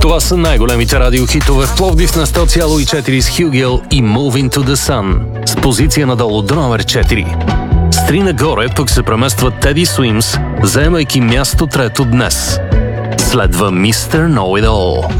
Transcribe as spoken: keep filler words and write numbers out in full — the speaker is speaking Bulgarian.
Това са най-големите радиохитове в Пловдив на сто цяло и четири с Хюгел и Moving to the Sun с позиция надолу до номер четири. С три нагоре пък се премества Теди Суимс, заемайки място трето днес. Следва мистер Know It All.